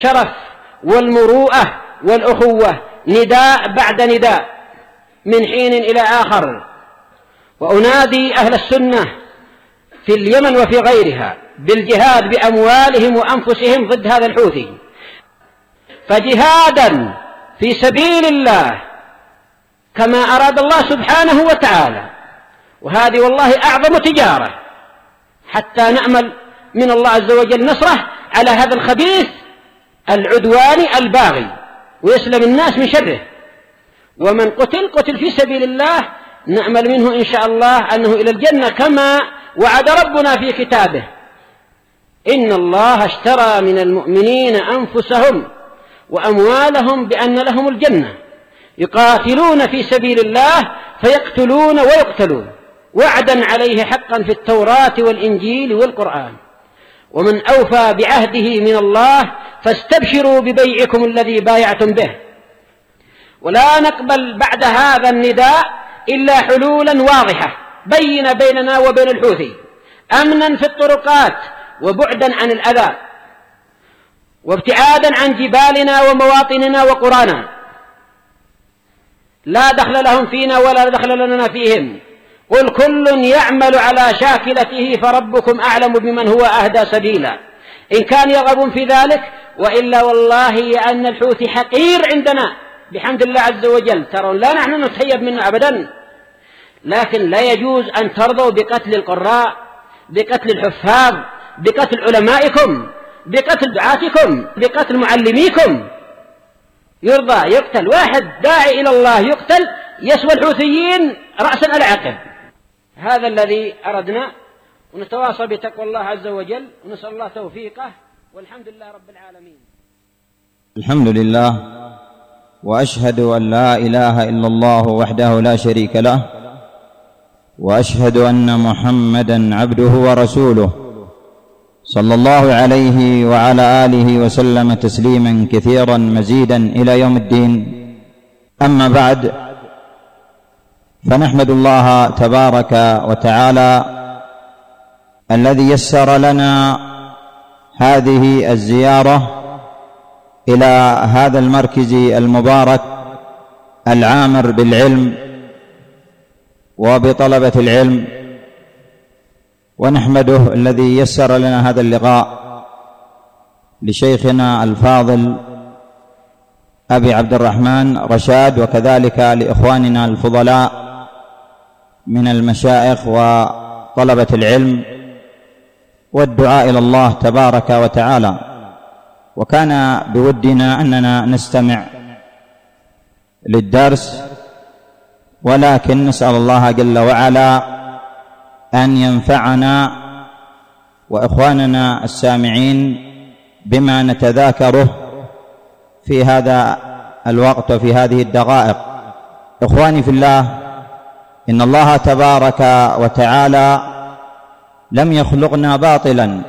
الشرف والمروءة والأخوة نداء بعد نداء من حين إلى آخر. وأنادي أهل السنة في اليمن وفي غيرها بالجهاد بأموالهم وأنفسهم ضد هذا الحوثي، فجهادا في سبيل الله كما أراد الله سبحانه وتعالى، وهذه والله أعظم تجارة، حتى نأمل من الله عز وجل نصره على هذا الخبيث العدواني الباغي ويسلم الناس من شره. ومن قتل في سبيل الله نأمل منه إن شاء الله أنه إلى الجنة كما وعد ربنا في كتابه: إن الله اشترى من المؤمنين أنفسهم وأموالهم بأن لهم الجنة يقاتلون في سبيل الله فيقتلون ويقتلون، وعدا عليه حقا في التوراة والإنجيل والقرآن. ومن أوفى بعهده من الله فاستبشروا ببيعكم الذي بايعتم به. ولا نقبل بعد هذا النداء إلا حلولا واضحة بين بيننا وبين الحوثي، أمنا في الطرقات وبعدا عن الأذى وابتعادا عن جبالنا ومواطننا وقرانا. لا دخل لهم فينا ولا دخل لنا فيهم. قل كل يعمل على شاكلته فربكم أعلم بمن هو أهدى سبيلا، إن كان يرغب في ذلك. وإلا والله أن الحوثي حقير عندنا بحمد الله عز وجل. ترون لا نحن نتهيب منه أبدا، لكن لا يجوز أن ترضوا بقتل القراء، بقتل الحفاظ، بقتل علمائكم، بقتل دعاتكم، بقتل معلميكم. يرضى يقتل واحد داعي إلى الله يقتل يسوى الحوثيين رأسا على عقب. هذا الذي أردنا، ونتواصل بتقوى الله عز وجل ونسأل الله توفيقه، والحمد لله رب العالمين. الحمد لله، وأشهد أن لا إله إلا الله وحده لا شريك له، وأشهد أن محمدًا عبده ورسوله صلى الله عليه وعلى آله وسلم تسليمًا كثيرًا مزيدًا إلى يوم الدين. أما بعد، فنحمد الله تبارك وتعالى الذي يسر لنا هذه الزيارة إلى هذا المركز المبارك العامر بالعلم وبطلبة العلم، ونحمده الذي يسر لنا هذا اللقاء لشيخنا الفاضل أبي عبد الرحمن رشاد، وكذلك لإخواننا الفضلاء من المشايخ وطلبة العلم والدعاء إلى الله تبارك وتعالى. وكان بودنا أننا نستمع للدرس، ولكن نسأل الله جل وعلا أن ينفعنا وإخواننا السامعين بما نتذاكره في هذا الوقت وفي هذه الدقائق. إخواني في الله، إن الله تبارك وتعالى لم يخلقنا باطلا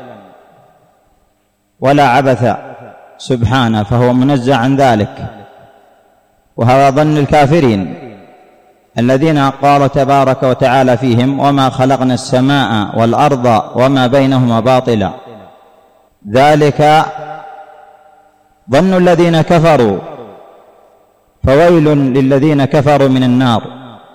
ولا عبثا سبحانه، فهو منزه عن ذلك. وهذا ظن الكافرين الذين قال تبارك وتعالى فيهم: وما خلقنا السماء والأرض وما بينهما باطلا. ذلك ظن الذين كفروا، فويل للذين كفروا من النار.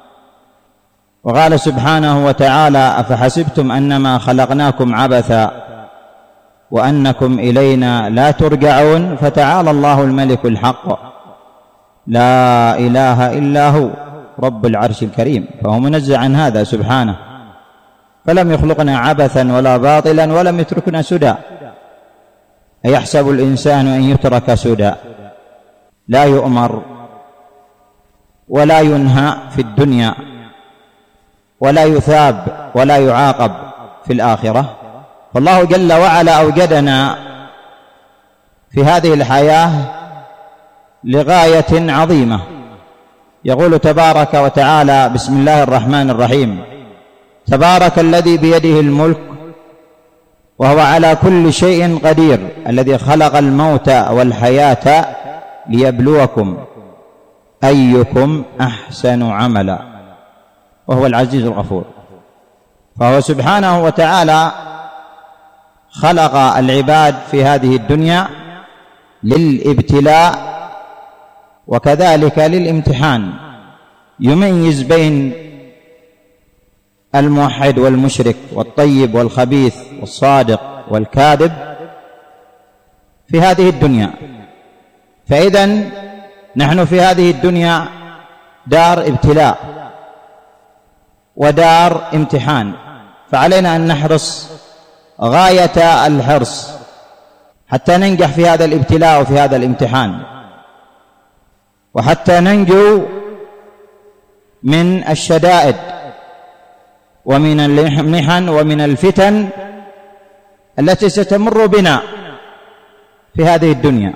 وقال سبحانه وتعالى: أفحسبتم أنما خلقناكم عبثا وأنكم إلينا لا ترجعون فتعالى الله الملك الحق لا إله إلا هو رب العرش الكريم. فهو منزه عن هذا سبحانه، فلم يخلقنا عبثا ولا باطلا ولم يتركنا سدى. أيحسب الإنسان أن يترك سدى؟ لا يؤمر ولا ينهى في الدنيا ولا يثاب ولا يعاقب في الآخرة. فالله جل وعلا أوجدنا في هذه الحياة لغاية عظيمة. يقول تبارك وتعالى: بسم الله الرحمن الرحيم، تبارك الذي بيده الملك وهو على كل شيء قدير، الذي خلق الموت والحياة ليبلوكم أيكم أحسن عملا وهو العزيز الغفور. فهو سبحانه وتعالى خلق العباد في هذه الدنيا للابتلاء وكذلك للامتحان، يميز بين الموحد والمشرك والطيب والخبيث والصادق والكاذب في هذه الدنيا. فإذن نحن في هذه الدنيا دار ابتلاء ودار امتحان، فعلينا أن نحرص غاية الحرص حتى ننجح في هذا الابتلاء وفي هذا الامتحان، وحتى ننجو من الشدائد ومن المحن ومن الفتن التي ستمر بنا في هذه الدنيا.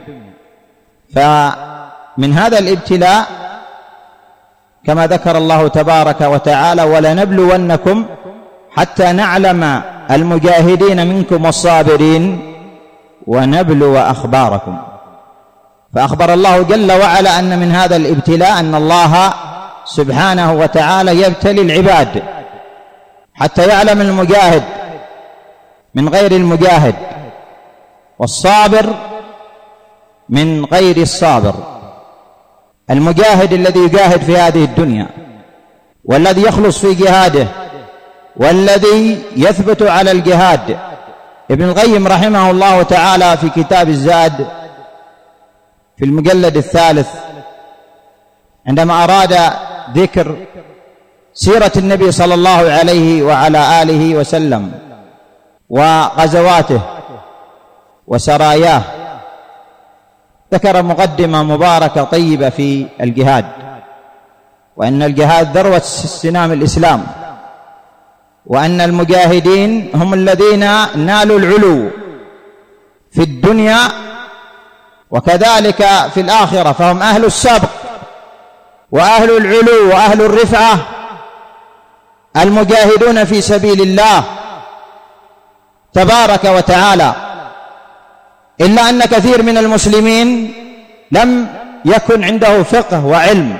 فمن هذا الابتلاء كما ذكر الله تبارك وتعالى: ولنبلونكم حتى نعلم المجاهدين منكم والصابرين ونبلو أخباركم. فأخبر الله جل وعلا أن من هذا الابتلاء أن الله سبحانه وتعالى يبتلي العباد حتى يعلم المجاهد من غير المجاهد، والصابر من غير الصابر. المجاهد الذي يجاهد في هذه الدنيا والذي يخلص في جهاده والذي يثبت على الجهاد. ابن القيم رحمه الله تعالى في كتاب الزاد في المجلد 3 عندما أراد ذكر سيرة النبي صلى الله عليه وعلى آله وسلم وغزواته وسراياه، ذكر مقدمة مباركة طيبة في الجهاد، وأن الجهاد ذروة سنام الإسلام، وأن المجاهدين هم الذين نالوا العلو في الدنيا وكذلك في الآخرة، فهم أهل السبق وأهل العلو وأهل الرفعة، المجاهدون في سبيل الله تبارك وتعالى. إلا أن كثير من المسلمين لم يكن عنده فقه وعلم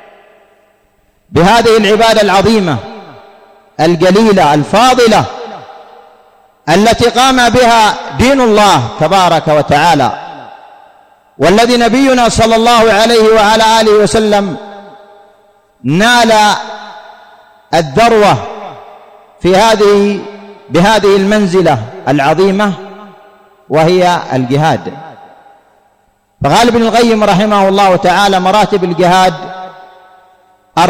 بهذه العبادة العظيمة الجليلة الفاضلة التي قام بها دين الله تبارك وتعالى، والذي نبينا صلى الله عليه وعلى آله وسلم نال الذروة بهذه المنزلة العظيمة وهي الجهاد. فقال ابن القيم رحمه الله تعالى: مراتب الجهاد 4،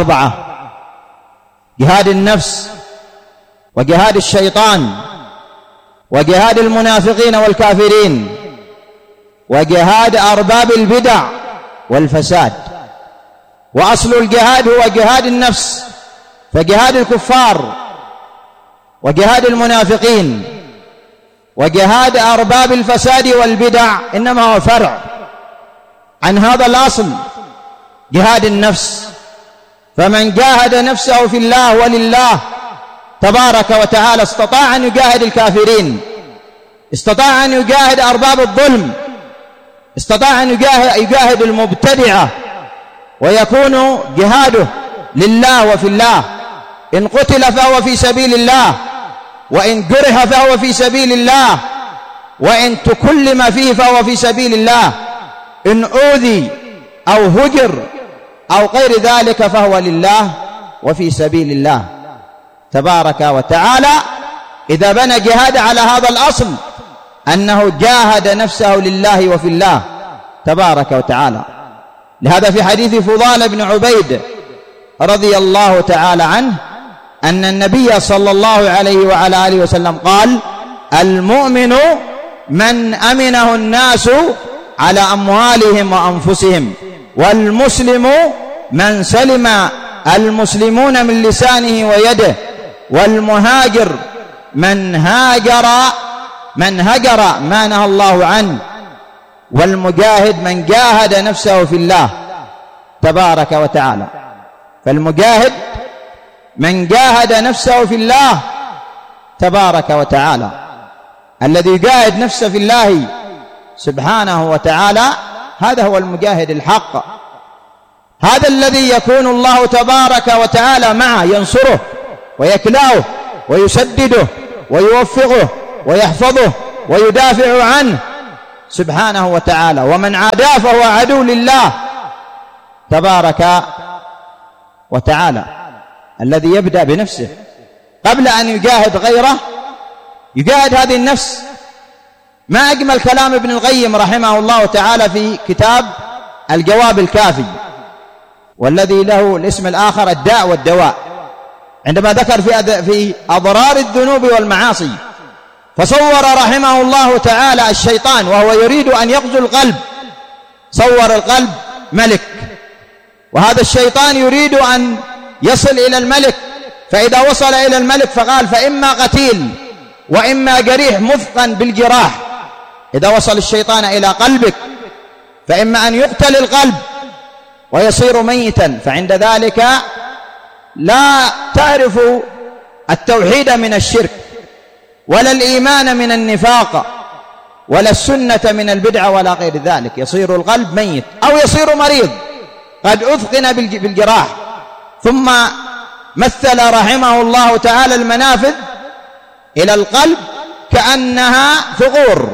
جهاد النفس، وجهاد الشيطان، وجهاد المنافقين والكافرين، وجهاد أرباب البدع والفساد. وأصل الجهاد هو جهاد النفس، فجهاد الكفار وجهاد المنافقين وجهاد أرباب الفساد والبدع إنما هو فرع عن هذا الأصل، جهاد النفس. فمن جاهد نفسه في الله ولله تبارك وتعالى استطاع أن يجاهد الكافرين، استطاع أن يجاهد أرباب الظلم، استطاع أن يجاهد المبتدعة، ويكون جهاده لله وفي الله. إن قتل فهو في سبيل الله، وإن جرح فهو في سبيل الله، وإن تكلم فيه فهو في سبيل الله، إن أوذي أو هجر أو غير ذلك فهو لله وفي سبيل الله تبارك وتعالى. إذا بنى جهاد على هذا الأصل أنه جاهد نفسه لله وفي الله تبارك وتعالى. لهذا في حديث فضال بن عبيد رضي الله تعالى عنه أن النبي صلى الله عليه وعلى آله وسلم قال: المؤمن من أمنه الناس على أموالهم وأنفسهم، والمسلم من سلم المسلمون من لسانه ويده، والمهاجر من هجر ما نهى الله عنه، والمجاهد من جاهد نفسه في الله تبارك وتعالى. فالمجاهد من جاهد نفسه في الله تبارك وتعالى، الذي يجاهد نفسه في الله سبحانه وتعالى، هذا هو المجاهد الحق، هذا الذي يكون الله تبارك وتعالى معه، ينصره ويكلاه ويسدده ويوفقه ويحفظه ويدافع عنه سبحانه وتعالى، ومن عاداه فهو عدو لله تبارك وتعالى، الذي يبدأ بنفسه قبل أن يجاهد غيره، يجاهد هذه النفس. ما أجمل كلام ابن القيم رحمه الله تعالى في كتاب الجواب الكافي، والذي له الاسم الآخر الداء والدواء، عندما ذكر في أضرار الذنوب والمعاصي، فصور رحمه الله تعالى الشيطان وهو يريد أن يغزو القلب، صور القلب ملك، وهذا الشيطان يريد أن يصل إلى الملك، فإذا وصل إلى الملك فقال فإما قتيل وإما جريح مثقن بالجراح. إذا وصل الشيطان إلى قلبك فإما أن يقتل القلب ويصير ميتا، فعند ذلك لا تعرف التوحيد من الشرك، ولا الإيمان من النفاق، ولا السنة من البدعة، ولا غير ذلك. يصير القلب ميت أو يصير مريض قد أثقن بالجراح. ثم مثل رحمه الله تعالى المنافذ إلى القلب كأنها ثغور،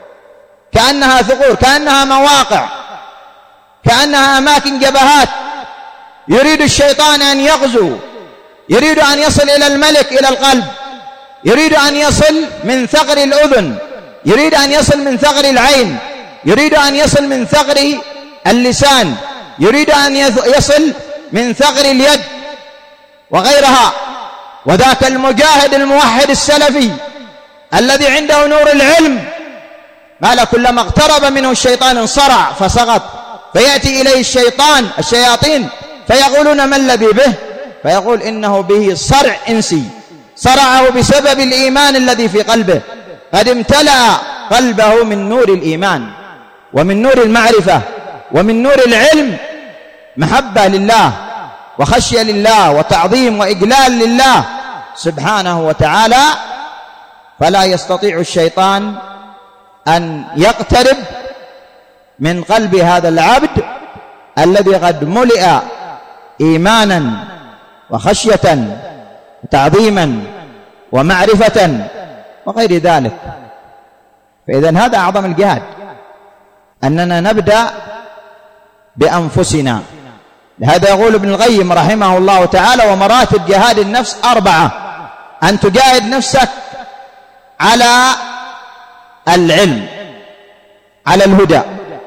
كأنها مواقع، كأنها أماكن جبهات. يريد الشيطان أن يغزو، يريد أن يصل إلى الملك، إلى القلب، يريد أن يصل من ثغر الأذن، يريد أن يصل من ثغر العين، يريد أن يصل من ثغر اللسان، يريد أن يصل من ثغر اليد وغيرها. وذاك المجاهد الموحد السلفي الذي عنده نور العلم، ما كلما اقترب منه الشيطان انصرع فسقط، فيأتي إليه الشياطين فيقولون ما الذي به؟ فيقول إنه به صرع إنسي، صرعه بسبب الإيمان الذي في قلبه، قد امتلأ قلبه من نور الإيمان ومن نور المعرفة ومن نور العلم، محبة لله وخشية لله وتعظيم وإجلال لله سبحانه وتعالى. فلا يستطيع الشيطان أن يقترب من قلب هذا العبد الذي قد ملئ إيمانا وخشية وتعظيما ومعرفة وغير ذلك. فإذن هذا أعظم الجهاد، أننا نبدأ بأنفسنا. لهذا يقول ابن القيم رحمه الله تعالى ومراتب جهاد النفس 4: أن تجاهد نفسك على العلم، على الهدى،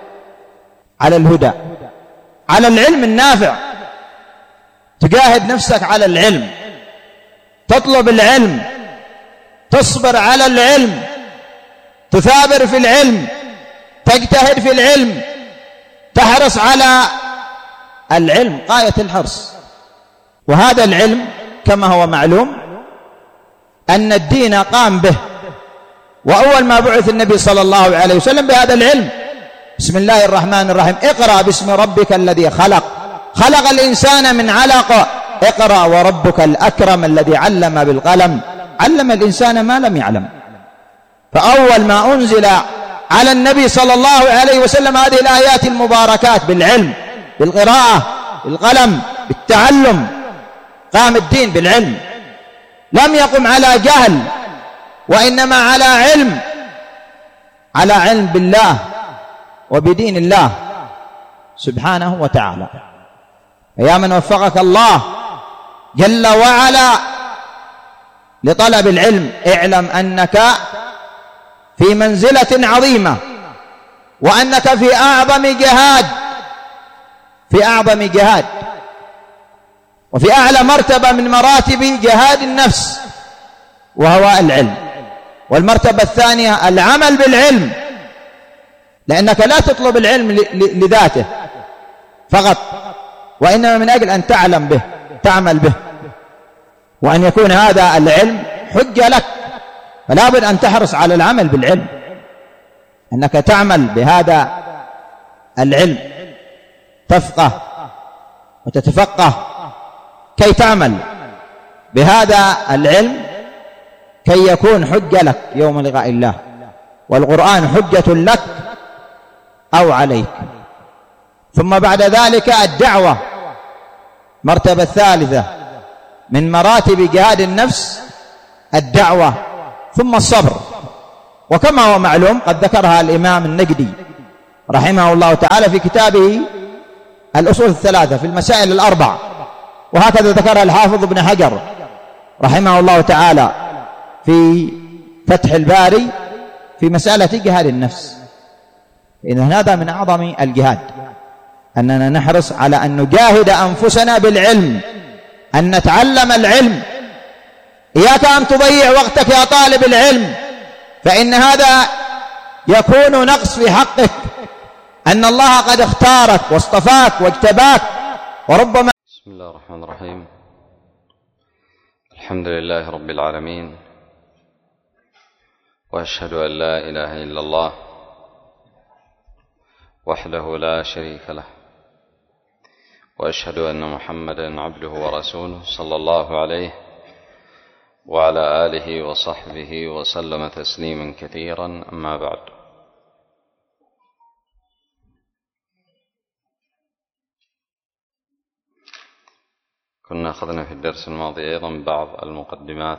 على العلم النافع. تجاهد نفسك على العلم، تطلب العلم، تصبر على العلم، تثابر في العلم، تجتهد في العلم، تحرص على العلم غاية الحرص. وهذا العلم كما هو معلوم أن الدين قام به، وأول ما بعث النبي صلى الله عليه وسلم بهذا العلم. بسم الله الرحمن الرحيم: اقرأ باسم ربك الذي خلق، خلق الإنسان من علق، اقرأ وربك الأكرم الذي علم بالقلم، علم الإنسان ما لم يعلم. فأول ما أنزل على النبي صلى الله عليه وسلم هذه الآيات المباركات بالعلم، بالقراءة، بالقلم، بالتعلم. قام الدين بالعلم، لم يقم على جهل، وإنما على علم، على علم بالله وبدين الله سبحانه وتعالى. فيا من وفقك الله جل وعلا لطلب العلم، اعلم أنك في منزلة عظيمة، وأنك في أعظم جهاد، وفي أعلى مرتبة من مراتب جهاد النفس، وهو العلم. والمرتبة الثانية العمل بالعلم، لأنك لا تطلب العلم لذاته فقط، وإنما من أجل أن تعلم به، تعمل به، وأن يكون هذا العلم حجة لك. فلا بد أن تحرص على العمل بالعلم، أنك تعمل بهذا العلم، تفقه وتتفقه كي تعمل بهذا العلم كي يكون حجة لك يوم لقاء الله، والقرآن حجة لك أو عليك. ثم بعد ذلك الدعوة، مرتبة الثالثة من مراتب جهاد النفس الدعوة، ثم الصبر، وكما هو معلوم قد ذكرها الإمام النقدي رحمه الله تعالى في كتابه الأصول الثلاثة في المسائل الأربع، وهكذا ذكرها الحافظ ابن حجر رحمه الله تعالى في فتح الباري في مسألة جهاد النفس. إذن هذا من أعظم الجهاد، أننا نحرص على أن نجاهد أنفسنا بالعلم، أن نتعلم العلم. إياك أن تضيع وقتك يا طالب العلم، فإن هذا يكون نقص في حقك، أن الله قد اختارك واصطفاك واجتباك. وربما بسم الله الرحمن الرحيم. الحمد لله رب العالمين، وأشهد أن لا إله إلا الله وحده لا شريك له، وأشهد أن محمدا عبده ورسوله صلى الله عليه وعلى آله وصحبه وسلم تسليما كثيرا. أما بعد، كنا أخذنا في الدرس الماضي أيضا بعض المقدمات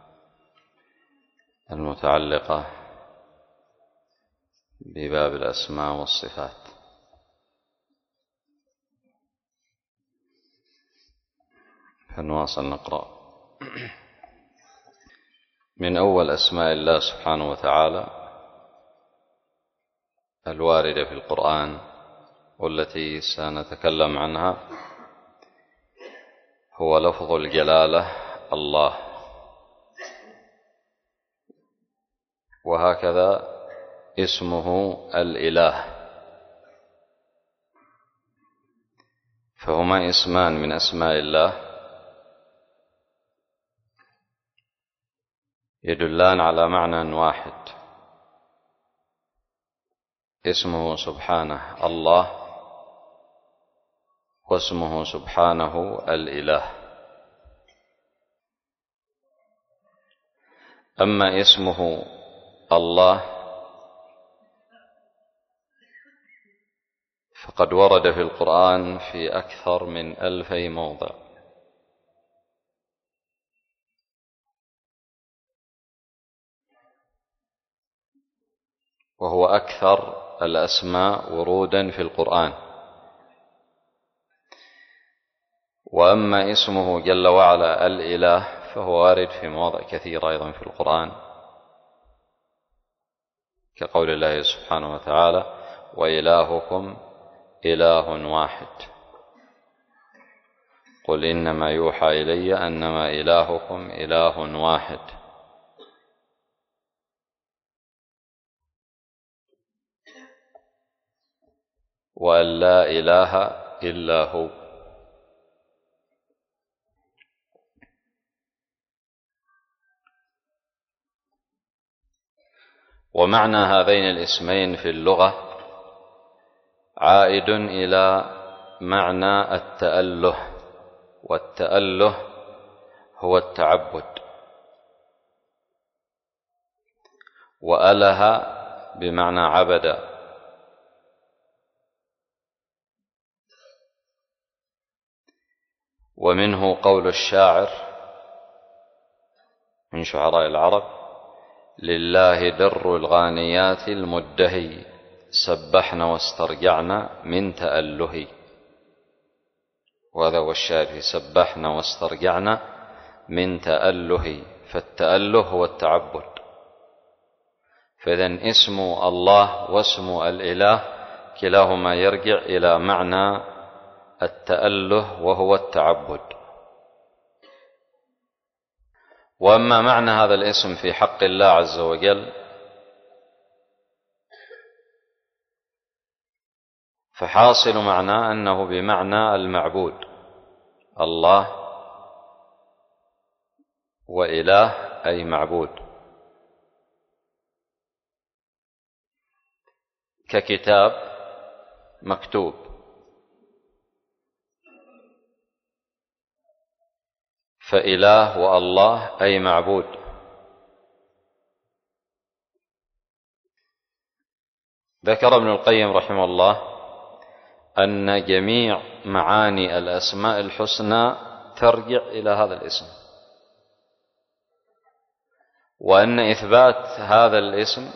المتعلقة بباب الأسماء والصفات. فنواصل نقرأ من أول أسماء الله سبحانه وتعالى الواردة في القرآن والتي سنتكلم عنها هو لفظ الجلالة الله، وهكذا اسمه الإله، فهما اسمان من أسماء الله يدلان على معنى واحد، اسمه سبحانه الله واسمه سبحانه الإله. أما اسمه الله فقد ورد في القرآن في أكثر من 2000 موضع، وهو أكثر الأسماء ورودا في القرآن. وأما اسمه جل وعلا الإله فهو وارد في مواضع كثيرة أيضا في القرآن، كقول الله سبحانه وتعالى: وإلهكم إله واحد، قل إنما يوحى إلي أنما إلهكم إله واحد. وأن لا إله إلا هو. ومعنى هذين الاسمين في اللغة عائد إلى معنى التأله، والتأله هو التعبد، وأله بمعنى عبد. ومنه قول الشاعر من شعراء العرب: لله در الغانيات المدهي، سبحنا واسترجعنا من تأله. وهذا هو الشاعر: سبحنا واسترجعنا من تأله. فالتأله هو التعبد. فإذن اسم الله واسم الإله كلاهما يرجع إلى معنى التأله وهو التعبد. وأما معنى هذا الاسم في حق الله عز وجل فحاصل معناه أنه بمعنى المعبود، الله وإله أي معبود، ككتاب مكتوب، فإله والله أي معبود. ذكر ابن القيم رحمه الله أن جميع معاني الأسماء الحسنى ترجع إلى هذا الاسم، وأن إثبات هذا الاسم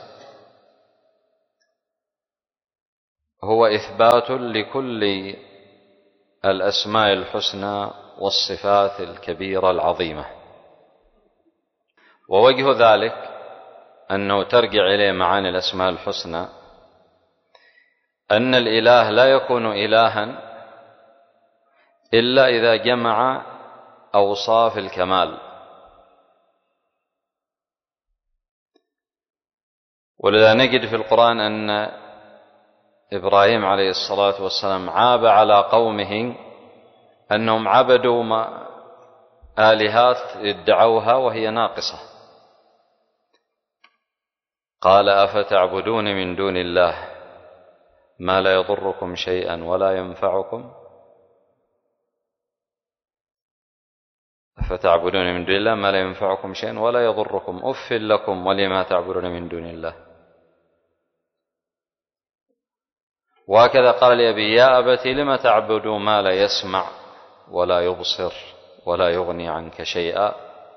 هو إثبات لكل الأسماء الحسنى والصفات الكبيرة العظيمة. ووجه ذلك أنه ترجع إليه معاني الأسماء الحسنى، أن الإله لا يكون إلها إلا إذا جمع أوصاف الكمال. ولذا نجد في القرآن أن إبراهيم عليه الصلاة والسلام عاب على قومه أنهم عبدوا آلهات ادعوها وهي ناقصة. قال أفتعبدون من دون الله ما لا يضركم شيئا ولا ينفعكم أفتعبدون من دون الله ما لا ينفعكم شيئا ولا يضركم أف لكم ولما تعبدون من دون الله. وهكذا قال لأبي يا أبت لم تعبدوا ما لا يسمع ولا يبصر ولا يغني عنك شيئا.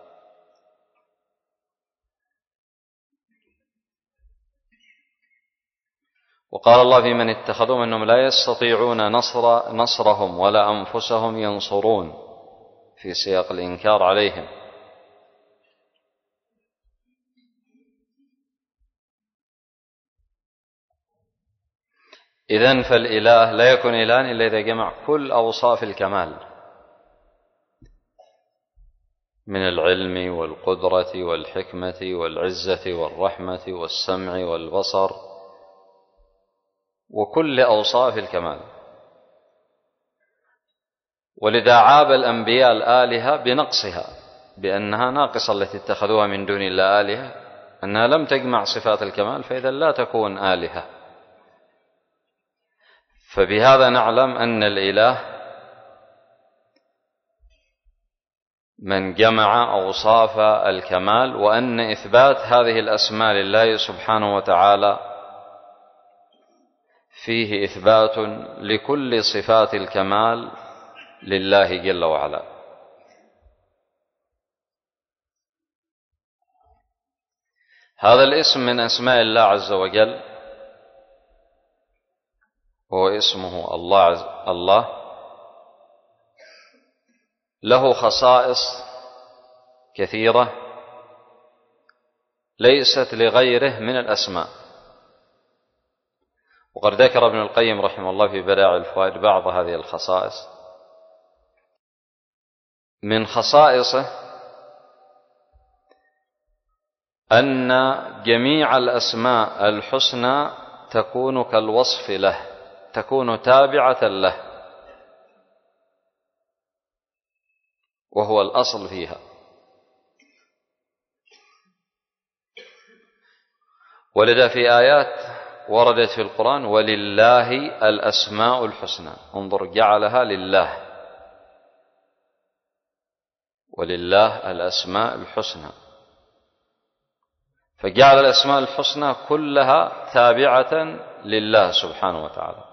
وقال الله في من اتخذوا أنهم لا يستطيعون نصرهم ولا أنفسهم ينصرون في سياق الإنكار عليهم. إذن فالإله لا يكون إلها إلا إذا جمع كل أوصاف الكمال من العلم والقدرة والحكمة والعزة والرحمة والسمع والبصر وكل أوصاف الكمال. ولذا عاب الأنبياء الآلهة بنقصها، بأنها ناقصة التي اتخذوها من دون الله آلهة، أنها لم تجمع صفات الكمال، فإذا لا تكون آلهة. فبهذا نعلم أن الإله من جمع أوصاف الكمال، وأن إثبات هذه الأسماء لله سبحانه وتعالى فيه إثبات لكل صفات الكمال لله جل وعلا. هذا الاسم من أسماء الله عز وجل، هو اسمه الله، له خصائص كثيرة ليست لغيره من الأسماء. وقد ذكر ابن القيم رحمه الله في بدائع الفوائد بعض هذه الخصائص. من خصائصه أن جميع الأسماء الحسنى تكون كالوصف له، تكون تابعة له، وهو الأصل فيها. ولذا في آيات وردت في القرآن ولله الأسماء الحسنى، انظر جعلها لله، ولله الأسماء الحسنى، فجعل الأسماء الحسنى كلها تابعة لله سبحانه وتعالى.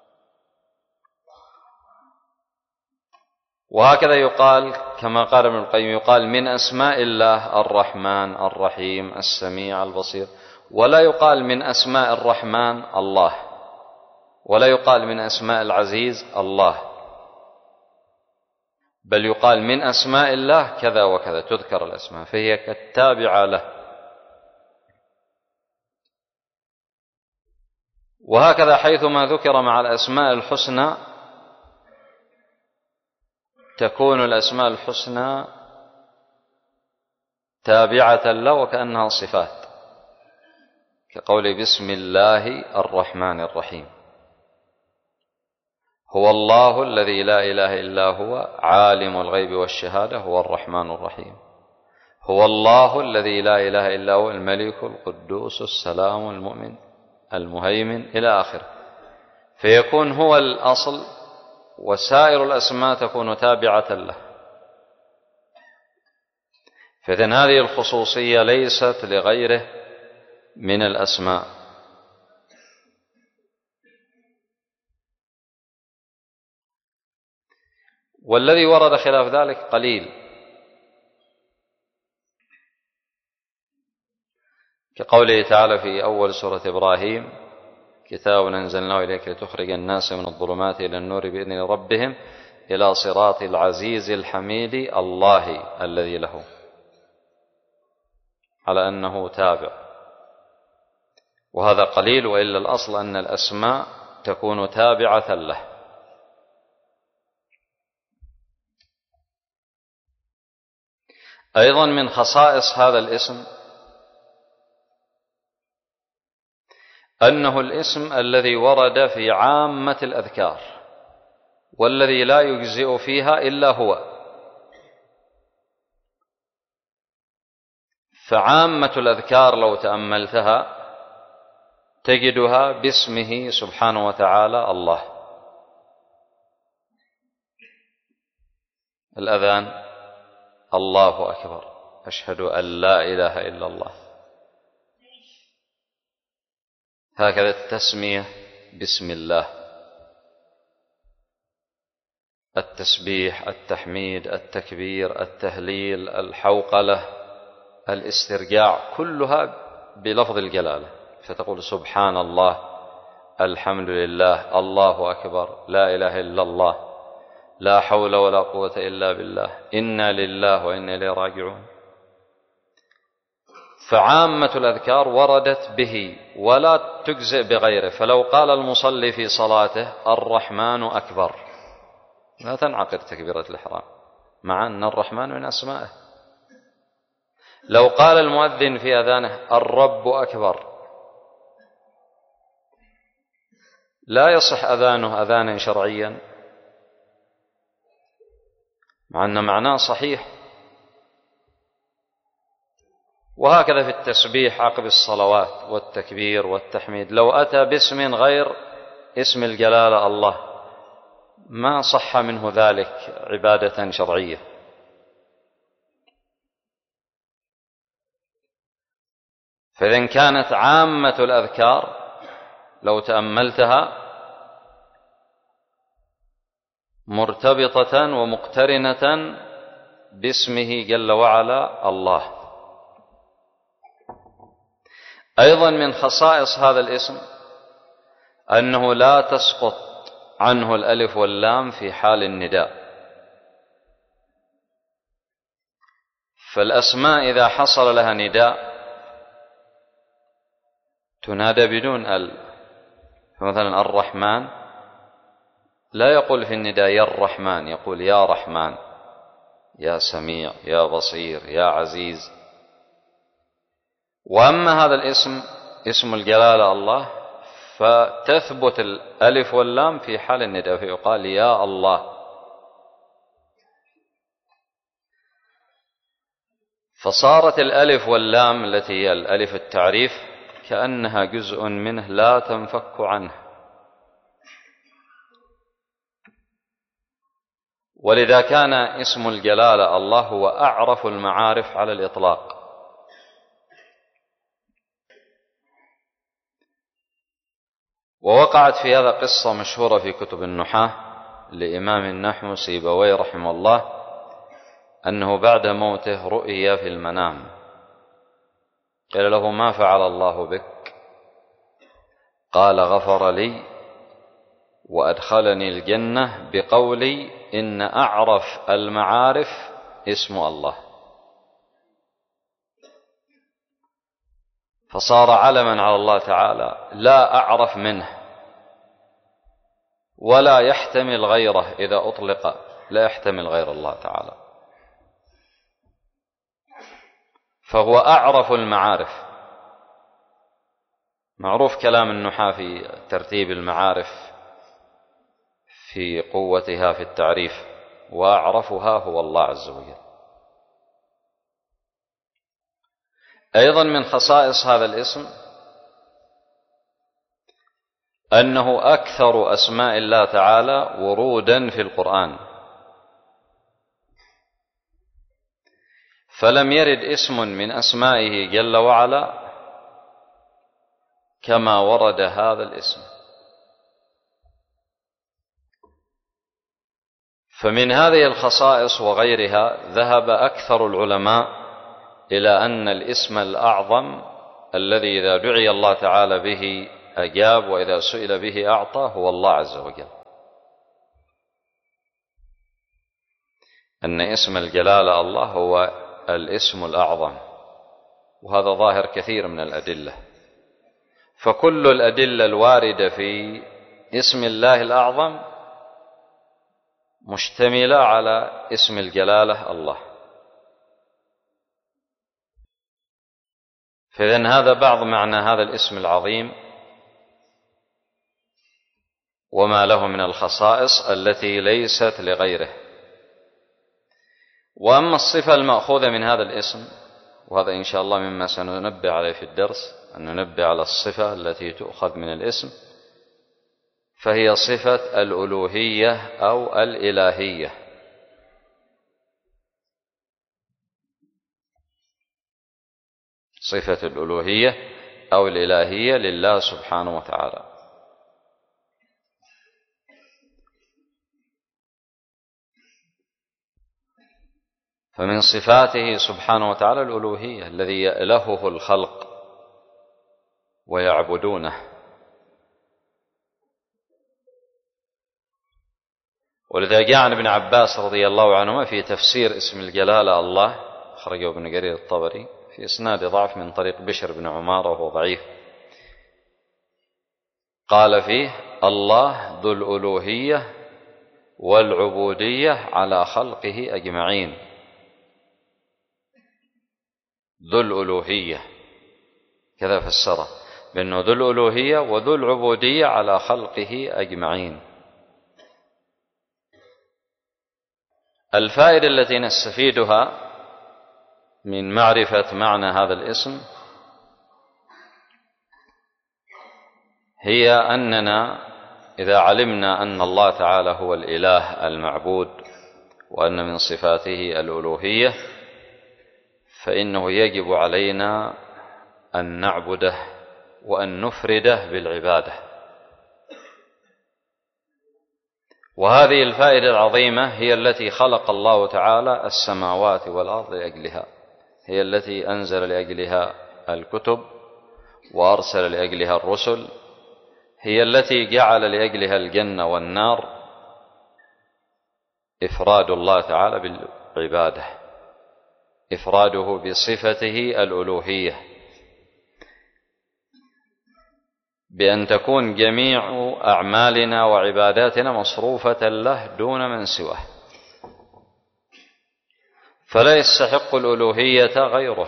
وهكذا يقال كما قال ابن القيم، يقال من أسماء الله الرحمن الرحيم السميع البصير، ولا يقال من أسماء الرحمن الله، ولا يقال من أسماء العزيز الله، بل يقال من أسماء الله كذا وكذا، تذكر الأسماء فهي كالتابعة له. وهكذا حيثما ذكر مع الأسماء الحسنى تكون الأسماء الحسنى تابعة له وكأنها صفات، كقول بسم الله الرحمن الرحيم. هو الله الذي لا إله إلا هو عالم الغيب والشهادة هو الرحمن الرحيم. هو الله الذي لا إله إلا هو الملك القدوس السلام المؤمن المهيمن إلى آخره. فيكون هو الأصل وسائر الأسماء تكون تابعة له. فإذن هذه الخصوصية ليست لغيره من الأسماء. والذي ورد خلاف ذلك قليل، كقوله تعالى في أول سورة إبراهيم: كتاب أنزلناه إليك لتخرج الناس من الظلمات إلى النور بإذن ربهم إلى صراط العزيز الحميد الله الذي له، على أنه تابع، وهذا قليل، وإلا الأصل أن الأسماء تكون تابعة له. أيضا من خصائص هذا الاسم أنه الاسم الذي ورد في عامة الأذكار، والذي لا يجزئ فيها إلا هو. فعامة الأذكار لو تأملتها تجدها باسمه سبحانه وتعالى الله. الأذان: الله أكبر، أشهد أن لا إله إلا الله. هكذا التسمية بسم الله، التسبيح، التحميد، التكبير، التهليل، الحوقلة، الاسترجاع، كلها بلفظ الجلالة، فتقول سبحان الله، الحمد لله، الله أكبر، لا إله إلا الله، لا حول ولا قوة إلا بالله، إنا لله وإنا إليه راجعون. فعامة الأذكار وردت به ولا تجزئ بغيره. فلو قال المصلي في صلاته الرحمن أكبر لا تنعقد تكبيرة الإحرام، مع أن الرحمن من أسمائه. لو قال المؤذن في أذانه الرب أكبر لا يصح أذانه أذانا شرعيا، مع أن معناه صحيح. وهكذا في التسبيح عقب الصلوات والتكبير والتحميد، لو أتى باسم غير اسم الجلالة الله ما صح منه ذلك عبادة شرعية. فإذا كانت عامة الأذكار لو تأملتها مرتبطة ومقترنة باسمه جل وعلا الله. أيضا من خصائص هذا الاسم أنه لا تسقط عنه الألف واللام في حال النداء. فالأسماء إذا حصل لها نداء تنادى بدون ال. فمثلا الرحمن لا يقول في النداء يا الرحمن، يقول يا رحمن، يا سميع، يا بصير، يا عزيز. وأما هذا الاسم اسم الجلالة الله فتثبت الألف واللام في حال النداء، فيقال يا الله. فصارت الألف واللام التي هي الألف التعريف كأنها جزء منه لا تنفك عنه. ولذا كان اسم الجلالة الله هو أعرف المعارف على الإطلاق. ووقعت في هذا قصة مشهورة في كتب النحاة لإمام النحو سيبويه رحمه الله، أنه بعد موته رؤي في المنام، قيل له ما فعل الله بك؟ قال غفر لي وأدخلني الجنة بقولي إن أعرف المعارف اسم الله. فصار علما على الله تعالى لا أعرف منه ولا يحتمل غيره، إذا أطلق لا يحتمل غير الله تعالى، فهو أعرف المعارف. معروف كلام النحاة في ترتيب المعارف في قوتها في التعريف، وأعرفها هو الله عز وجل. أيضا من خصائص هذا الاسم أنه أكثر أسماء الله تعالى ورودا في القرآن، فلم يرد اسم من أسمائه جل وعلا كما ورد هذا الاسم. فمن هذه الخصائص وغيرها ذهب أكثر العلماء إلى أن الاسم الأعظم الذي إذا دعي الله تعالى به أجاب، وإذا سئل به أعطى، هو الله عز وجل. أن اسم الجلالة الله هو الاسم الأعظم، وهذا ظاهر كثير من الأدلة. فكل الأدلة الواردة في اسم الله الأعظم مشتملة على اسم الجلالة الله. فإذن هذا بعض معنى هذا الاسم العظيم وما له من الخصائص التي ليست لغيره. وأما الصفة المأخوذة من هذا الاسم، وهذا إن شاء الله مما سننبه عليه في الدرس، أن ننبه على الصفة التي تؤخذ من الاسم، فهي صفة الألوهية أو الإلهية. صفة الألوهية أو الإلهية لله سبحانه وتعالى. فمن صفاته سبحانه وتعالى الألوهية، الذي يألهه الخلق ويعبدونه. ولذا جاء عن ابن عباس رضي الله عنهما في تفسير اسم الجلالة الله، أخرجه ابن جرير الطبري في إسناد ضعف من طريق بشر بن عمارة وهو ضعيف، قال فيه: الله ذو الألوهية والعبودية على خلقه أجمعين. ذو الألوهية كذا فسره، بأنه ذو الألوهية وذو العبودية على خلقه أجمعين. الفائدة التي نستفيدها من معرفة معنى هذا الاسم هي أننا إذا علمنا أن الله تعالى هو الإله المعبود، وأن من صفاته الألوهية، فإنه يجب علينا أن نعبده وأن نفرده بالعبادة. وهذه الفائدة العظيمة هي التي خلق الله تعالى السماوات والأرض لأجلها، هي التي أنزل لأجلها الكتب وأرسل لأجلها الرسل، هي التي جعل لأجلها الجنة والنار. إفراد الله تعالى بالعبادة، إفراده بصفته الألوهية، بأن تكون جميع أعمالنا وعباداتنا مصروفة له دون من سواه، فلا يستحق الألوهية غيره.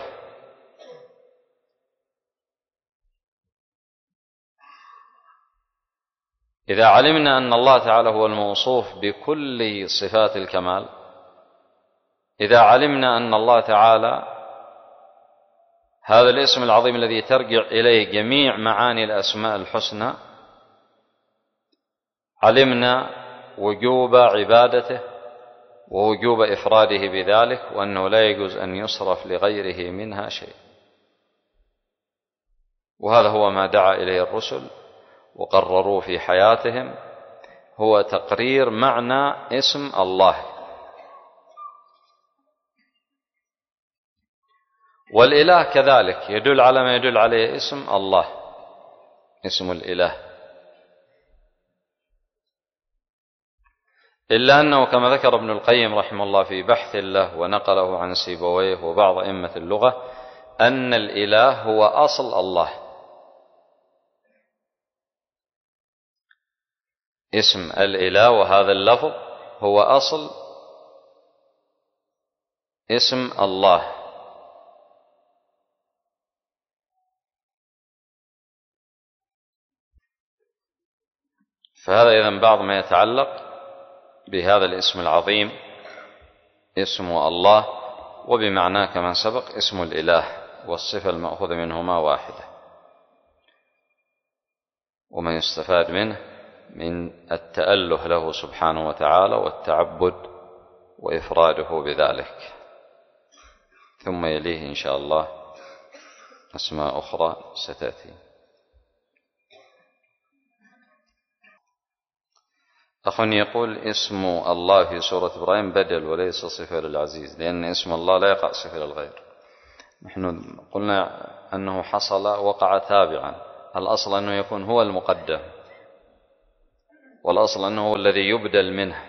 إذا علمنا أن الله تعالى هو الموصوف بكل صفات الكمال، إذا علمنا أن الله تعالى هذا الاسم العظيم الذي ترجع إليه جميع معاني الأسماء الحسنى، علمنا وجوب عبادته ووجوب إفراده بذلك، وأنه لا يجوز أن يصرف لغيره منها شيء. وهذا هو ما دعا إليه الرسل وقرروا في حياتهم، هو تقرير معنى اسم الله. والإله كذلك يدل على ما يدل عليه اسم الله، اسم الإله، إلا أنه كما ذكر ابن القيم رحمه الله في بحث له ونقله عن سيبويه وبعض أئمة اللغة، أن الإله هو أصل الله. اسم الإله وهذا اللفظ هو أصل اسم الله. فهذا إذن بعض ما يتعلق بهذا الاسم العظيم، اسم الله، وبمعناه كما سبق اسم الإله، والصفة المأخوذة منهما واحدة. وما يستفاد منه من التأله له سبحانه وتعالى والتعبد وإفراده بذلك. ثم يليه إن شاء الله أسماء أخرى ستأتي. أخ يقول: اسم الله في سورة إبراهيم بدل وليس صفة للعزيز، لأن اسم الله لا يقع صفة للغير. نحن قلنا أنه حصل وقع تابعا، الأصل أنه يكون هو المقدم، والأصل أنه هو الذي يبدل منه،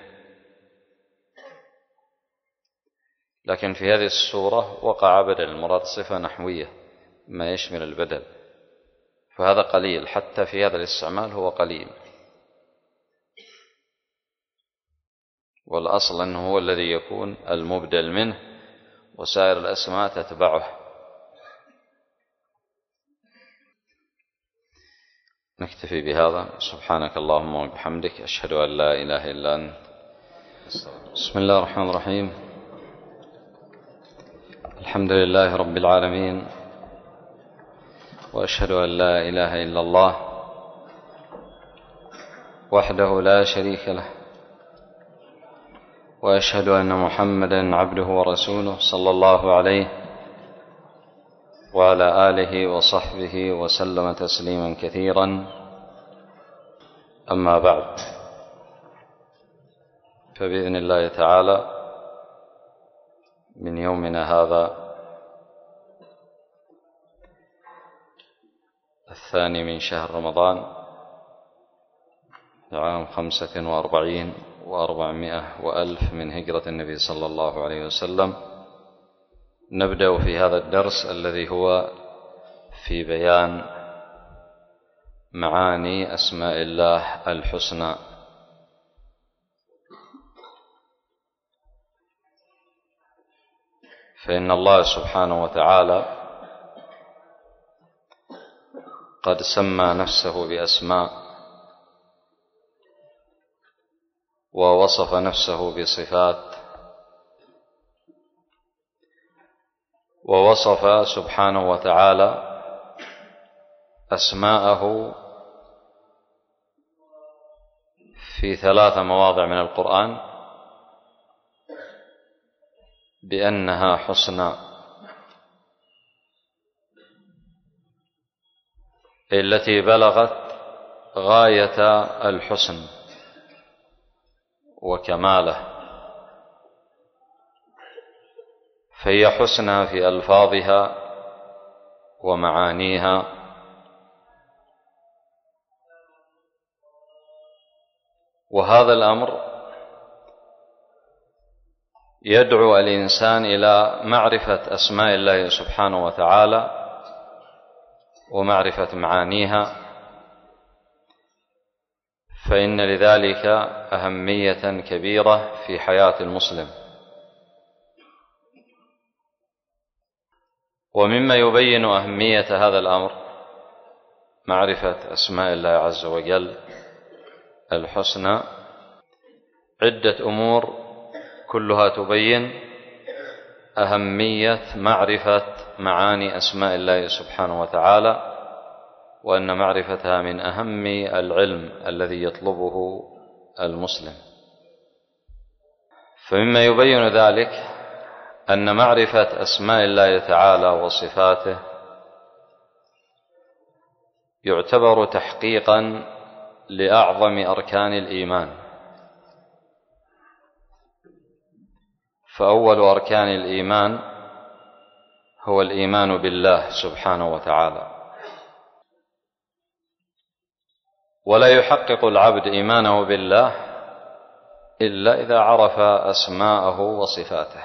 لكن في هذه الصورة وقع بدل، المراد صفة نحوية ما يشمل البدل، فهذا قليل، حتى في هذا الاستعمال هو قليل، والأصل أنه هو الذي يكون المبدل منه وسائر الأسماء تتبعه. نكتفي بهذا. سبحانك اللهم وبحمدك، أشهد أن لا إله إلا أنت. بسم الله الرحمن الرحيم. الحمد لله رب العالمين، وأشهد أن لا إله إلا الله وحده لا شريك له، وأشهد أن محمدا عبده ورسوله صلى الله عليه وعلى آله وصحبه وسلم تسليما كثيرا. أما بعد، فبإذن الله تعالى من يومنا هذا 2 من شهر رمضان عام 45 و400 وألف من هجرة النبي صلى الله عليه وسلم، نبدأ في هذا الدرس الذي هو في بيان معاني أسماء الله الحسنى. فإن الله سبحانه وتعالى قد سمى نفسه بأسماء، ووصف نفسه بصفات، ووصف سبحانه وتعالى أسماءه في 3 مواضع من القرآن بأنها حسنى، التي بلغت غاية الحسن وكماله، فهي حسنى في ألفاظها ومعانيها، وهذا الأمر يدعو الإنسان إلى معرفة أسماء الله سبحانه وتعالى ومعرفة معانيها، فإن لذلك أهمية كبيرة في حياة المسلم. ومما يبين أهمية هذا الأمر معرفة أسماء الله عز وجل الحسنى عدة أمور كلها تبين أهمية معرفة معاني أسماء الله سبحانه وتعالى، وأن معرفتها من أهم العلم الذي يطلبه المسلم. فمما يبين ذلك أن معرفة أسماء الله تعالى وصفاته يعتبر تحقيقا لأعظم أركان الإيمان، فأول أركان الإيمان هو الإيمان بالله سبحانه وتعالى، ولا يحقق العبد إيمانه بالله إلا إذا عرف أسماءه وصفاته.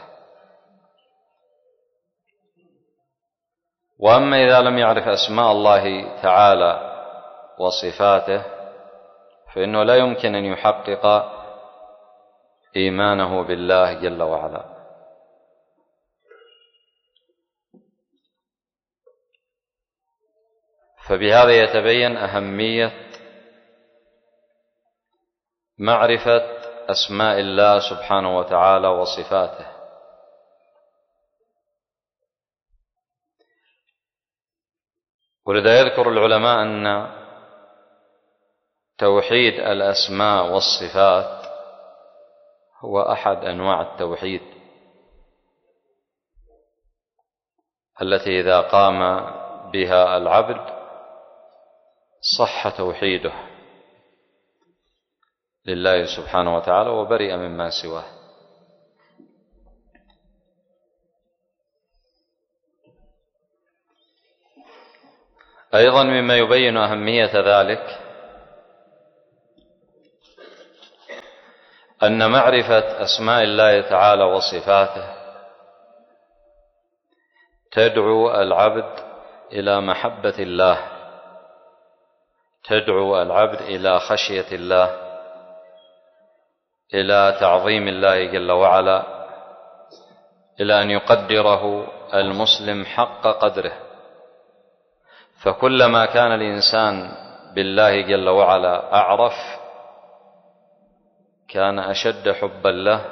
وأما إذا لم يعرف أسماء الله تعالى وصفاته فإنه لا يمكن أن يحقق إيمانه بالله جل وعلا. فبهذا يتبين أهمية معرفة أسماء الله سبحانه وتعالى وصفاته. ولذا يذكر العلماء أن توحيد الأسماء والصفات هو أحد أنواع التوحيد التي إذا قام بها العبد صح توحيده لله سبحانه وتعالى وبرئ مما سواه. أيضا مما يبين أهمية ذلك أن معرفة أسماء الله تعالى وصفاته تدعو العبد إلى محبة الله، تدعو العبد إلى خشية الله، إلى تعظيم الله جل وعلا، إلى أن يقدره المسلم حق قدره. فكلما كان الإنسان بالله جل وعلا أعرف كان أشد حبا له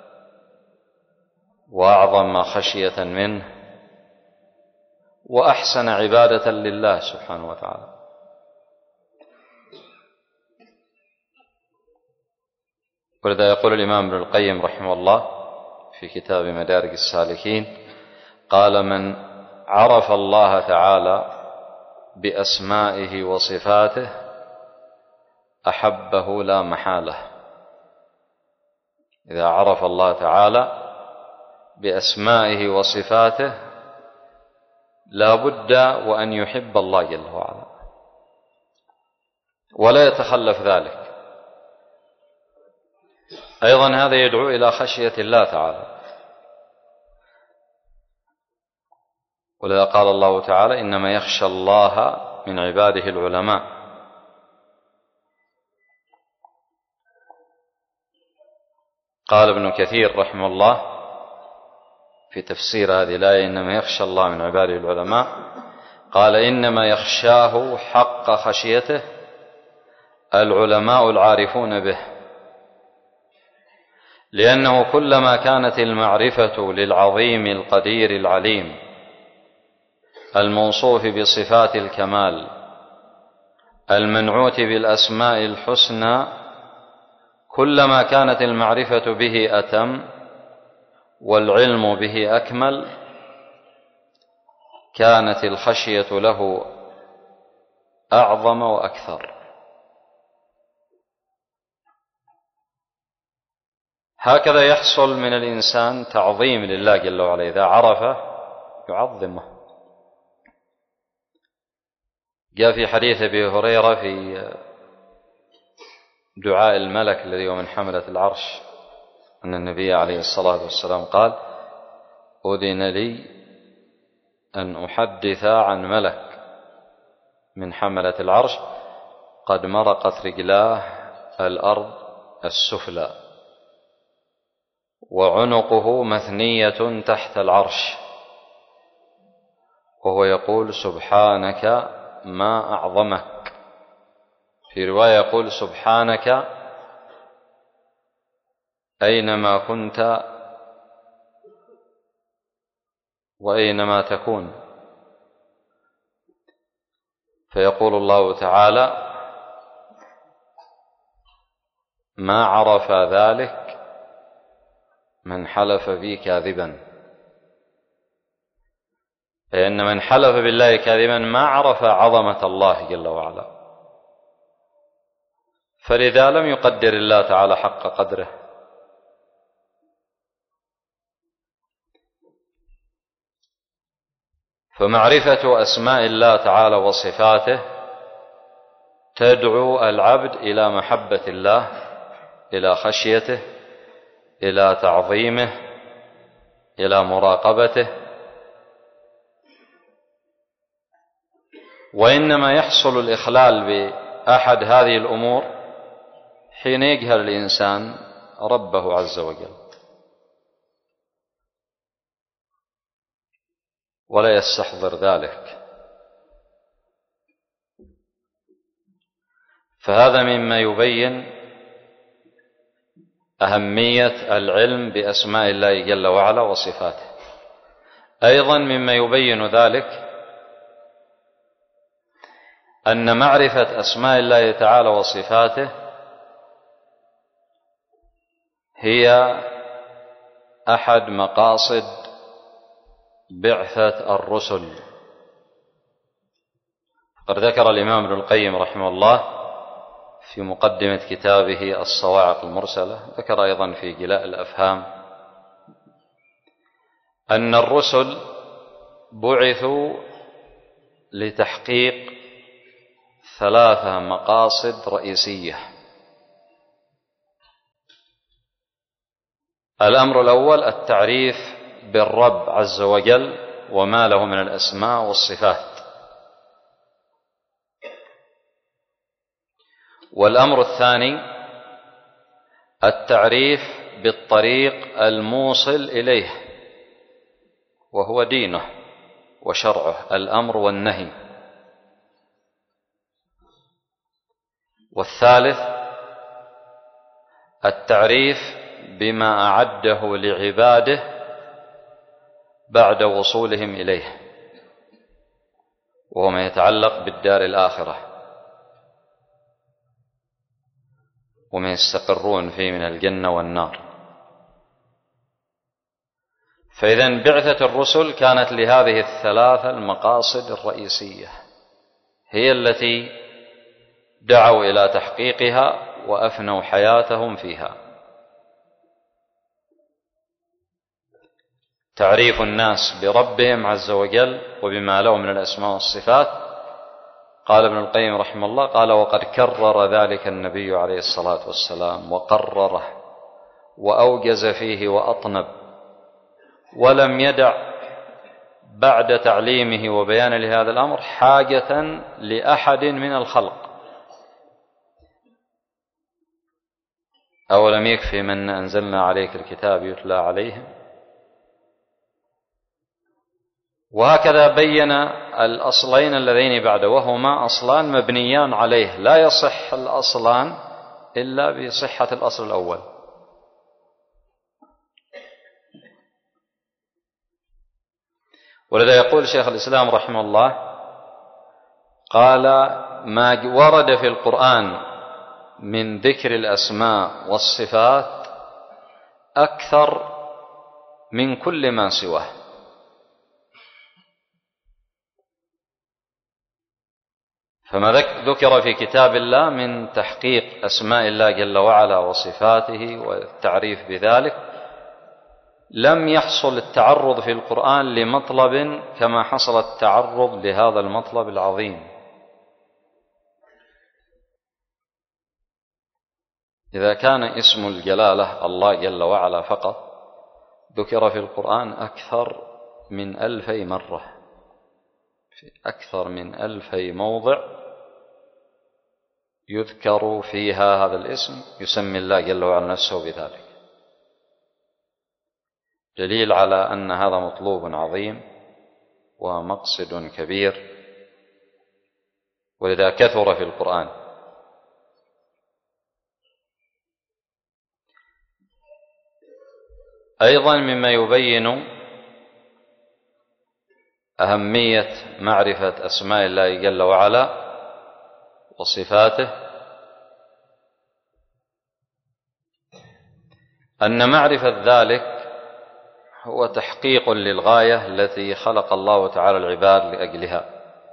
وأعظم خشية منه وأحسن عبادة لله سبحانه وتعالى. ولذا يقول الإمام ابن القيم رحمه الله في كتاب مدارج السالكين قال: من عرف الله تعالى بأسمائه وصفاته أحبه لا محالة. إذا عرف الله تعالى بأسمائه وصفاته لا بد وأن يحب الله جل وعلا ولا يتخلف ذلك. أيضا هذا يدعو إلى خشية الله تعالى، ولذا قال الله تعالى: إنما يخشى الله من عباده العلماء. قال ابن كثير رحمه الله في تفسير هذه الآية: إنما يخشى الله من عباده العلماء، قال: إنما يخشاه حق خشيته العلماء العارفون به، لأنه كلما كانت المعرفة للعظيم القدير العليم الموصوف بصفات الكمال المنعوت بالأسماء الحسنى، كلما كانت المعرفة به أتم والعلم به أكمل، كانت الخشية له أعظم وأكثر. هكذا يحصل من الإنسان تعظيم لله جل وعلا، إذا عرفه يعظمه. جاء في حديث أبي هريرة في دعاء الملك الذي هو من حملة العرش أن النبي عليه الصلاة والسلام قال: أذن لي أن أحدث عن ملك من حملة العرش قد مرقت رجلاه الأرض السفلى وعنقه مثنية تحت العرش، وهو يقول: سبحانك ما أعظمك. في رواية يقول: سبحانك أينما كنت وأينما تكون. فيقول الله تعالى: ما عرف ذلك من حلف بي كاذبا، فإن من حلف بالله كاذبا ما عرف عظمة الله جل وعلا، فلذا لم يقدر الله تعالى حق قدره. فمعرفة أسماء الله تعالى وصفاته تدعو العبد إلى محبة الله، إلى خشيته، إلى تعظيمه، إلى مراقبته. وإنما يحصل الإخلال بأحد هذه الأمور حين يجهل الإنسان ربه عز وجل ولا يستحضر ذلك. فهذا مما يبين أهمية العلم بأسماء الله جل وعلا وصفاته. أيضا مما يبين ذلك أن معرفة أسماء الله تعالى وصفاته هي أحد مقاصد بعثة الرسل. قد ذكر الإمام ابن القيم رحمه الله في مقدمة كتابه الصواعق المرسلة، ذكر أيضا في جلاء الأفهام أن الرسل بعثوا لتحقيق 3 مقاصد رئيسية. الأمر الأول التعريف بالرب عز وجل وما له من الأسماء والصفات. والأمر الثاني التعريف بالطريق الموصل إليه وهو دينه وشرعه، الأمر والنهي. والثالث التعريف بما أعده لعباده بعد وصولهم إليه، وهو ما يتعلق بالدار الآخرة وما يستقرون فيه من الجنة والنار. فإذن بعثة الرسل كانت لهذه ال3 المقاصد الرئيسية، هي التي دعوا إلى تحقيقها وأفنوا حياتهم فيها. تعريف الناس بربهم عز وجل وبما له من الأسماء والصفات. قال ابن القيم رحمه الله قال: وقد كرر ذلك النبي عليه الصلاة والسلام وقرره وأوجز فيه وأطنب، ولم يدع بعد تعليمه وبيان لهذا الأمر حاجة لأحد من الخلق. أولم يكفي من أنزلنا عليك الكتاب يتلى عليهم. وهكذا بين الأصلين اللذين بعده، وهما أصلان مبنيان عليه، لا يصح الأصلان إلا بصحة الأصل الأول. ولذا يقول شيخ الإسلام رحمه الله قال: ما ورد في القرآن من ذكر الأسماء والصفات أكثر من كل ما سواه. فما ذكر في كتاب الله من تحقيق أسماء الله جل وعلا وصفاته والتعريف بذلك لم يحصل التعرض في القرآن لمطلب كما حصل التعرض لهذا المطلب العظيم. إذا كان اسم الجلالة الله جل وعلا فقط ذكر في القرآن أكثر من 2000 مرة، في أكثر من 2000 موضع يذكر فيها هذا الاسم، يسمي الله جل وعلا نفسه بذلك، دليل على أن هذا مطلوب عظيم ومقصد كبير، ولذا كثر في القرآن. أيضا مما يبين أهمية معرفة أسماء الله جل وعلا وصفاته أن معرفة ذلك هو تحقيق للغاية التي خلق الله تعالى العباد لأجلها.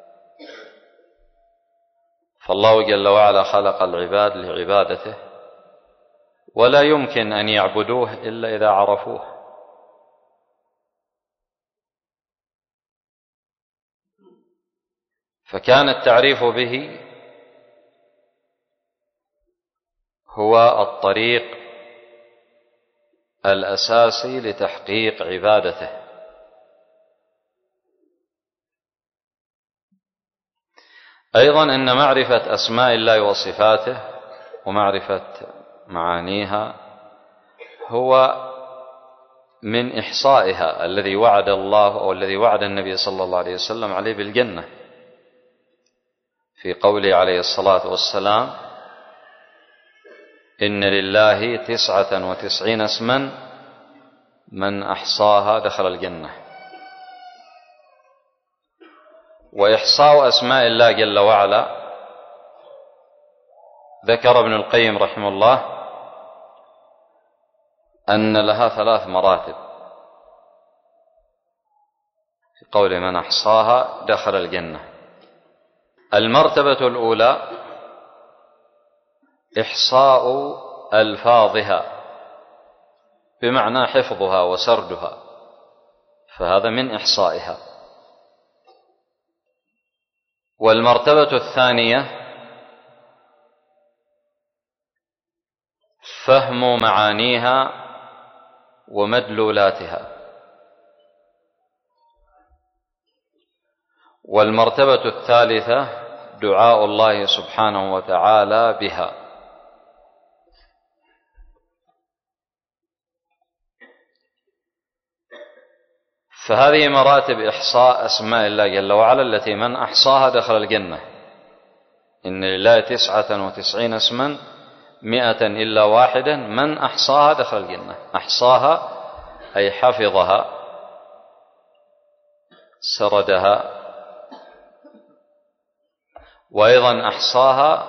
فالله جل وعلا خلق العباد لعبادته، ولا يمكن أن يعبدوه إلا إذا عرفوه. فكان التعريف به هو الطريق الأساسي لتحقيق عبادته. أيضا أن معرفة أسماء الله وصفاته ومعرفة معانيها هو من إحصائها الذي وعد الله أو الذي وعد النبي صلى الله عليه وسلم عليه بالجنة في قوله عليه الصلاة والسلام: إن لله 99 اسما من أحصاها دخل الجنة. وإحصاء أسماء الله جل وعلا ذكر ابن القيم رحمه الله أن لها 3 مراتب في قول من أحصاها دخل الجنة. المرتبة الأولى إحصاء ألفاظها بمعنى حفظها وسردها، فهذا من إحصائها. والمرتبة الثانية فهم معانيها ومدلولاتها. والمرتبة الثالثة دعاء الله سبحانه وتعالى بها. فهذه مراتب إحصاء أسماء الله جل وعلا التي من أحصاها دخل الجنة. إن لله 99 اسما 100 إلا واحدا من أحصاها دخل الجنة. أحصاها أي حفظها، سردها، وأيضا أحصاها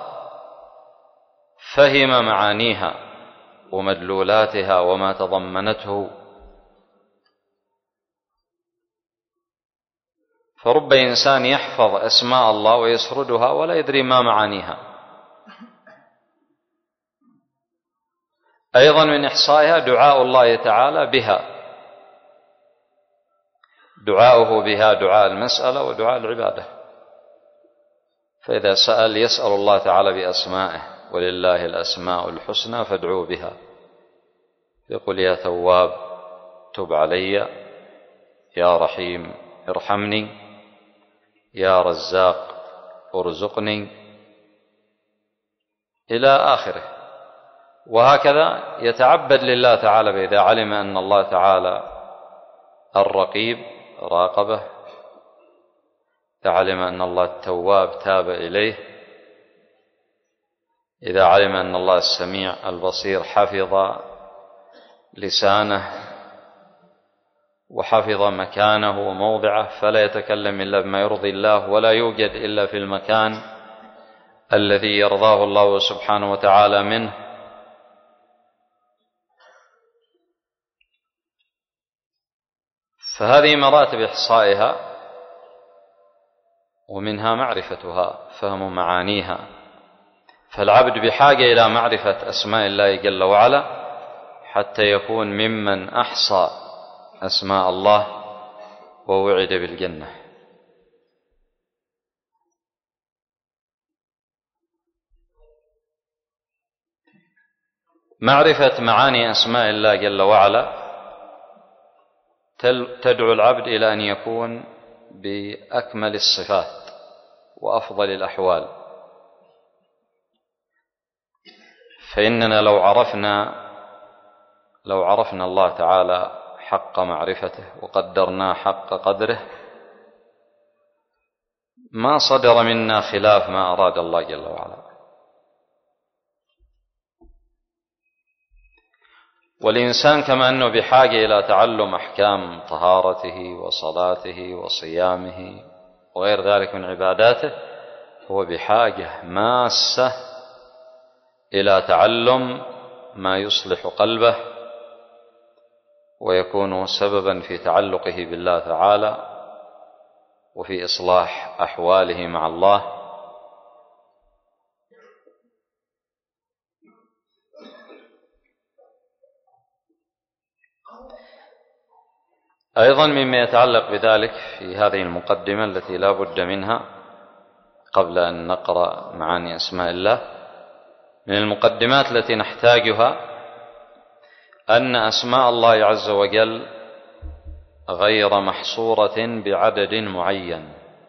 فهم معانيها ومدلولاتها وما تضمنته. فرب إنسان يحفظ أسماء الله ويسردها ولا يدري ما معانيها. أيضا من إحصائها دعاء الله تعالى بها، دعاؤه بها دعاء المسألة ودعاء العبادة. فإذا سأل يسأل الله تعالى بأسمائه، ولله الأسماء الحسنى فادعوا بها. يقول يا تواب تب علي، يا رحيم ارحمني، يا رزاق ارزقني، إلى آخره. وهكذا يتعبد لله تعالى بإذا علم أن الله تعالى الرقيب راقبه، إذا علم أن الله التواب تاب إليه، إذا علم أن الله السميع البصير حفظ لسانه وحفظ مكانه وموضعه، فلا يتكلم إلا بما يرضي الله، ولا يوجد إلا في المكان الذي يرضاه الله سبحانه وتعالى منه. فهذه مراتب إحصائها، ومنها معرفتها، فهم معانيها. فالعبد بحاجة إلى معرفة أسماء الله جل وعلا حتى يكون ممن أحصى أسماء الله ووعد بالجنة. معرفة معاني أسماء الله جل وعلا تدعو العبد إلى أن يكون بأكمل الصفات وأفضل الأحوال. فإننا لو عرفنا الله تعالى حق معرفته وقدرناه حق قدره ما صدر منا خلاف ما أراد الله جل وعلا. والإنسان كما أنه بحاجة إلى تعلم أحكام طهارته وصلاته وصيامه وغير ذلك من عباداته، هو بحاجة ماسة إلى تعلم ما يصلح قلبه ويكون سببا في تعلقه بالله تعالى وفي إصلاح أحواله مع الله. أيضا مما يتعلق بذلك في هذه المقدمة التي لا بد منها قبل أن نقرأ معاني أسماء الله، من المقدمات التي نحتاجها أن أسماء الله عز وجل غير محصورة بعدد معين.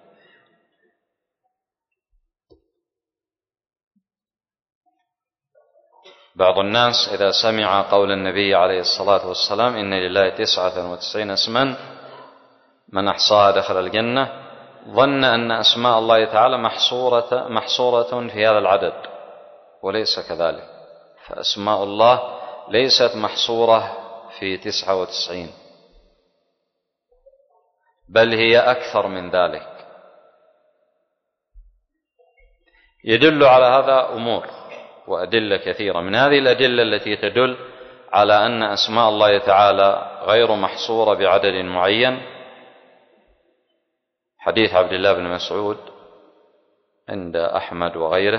بعض الناس إذا سمع قول النبي عليه الصلاة والسلام إن لله 99 اسما من أحصاها دخل الجنة، ظن أن أسماء الله تعالى محصورة في هذا العدد، وليس كذلك. فأسماء الله ليست محصورة في 99، بل هي أكثر من ذلك. يدل على هذا أمور وأدلة كثيرة. من هذه الأدلة التي تدل على أن أسماء الله تعالى غير محصورة بعدد معين حديث عبد الله بن مسعود عند أحمد وغيره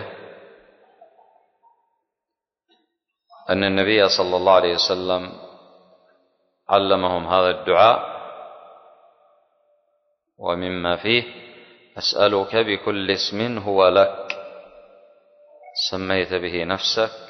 أن النبي صلى الله عليه وسلم علمهم هذا الدعاء، ومما فيه أسألك بكل اسم هو لك سميت به نفسك